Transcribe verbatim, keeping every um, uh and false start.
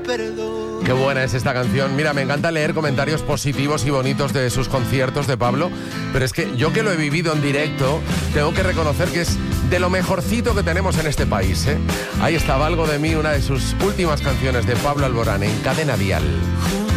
perdón. Qué buena es esta canción. Mira, me encanta leer comentarios positivos y bonitos de sus conciertos de Pablo, pero es que yo que lo he vivido en directo, tengo que reconocer que es de lo mejorcito que tenemos en este país, ¿eh? Ahí estaba Algo de mí, una de sus últimas canciones de Pablo Alborán en Cadena Dial.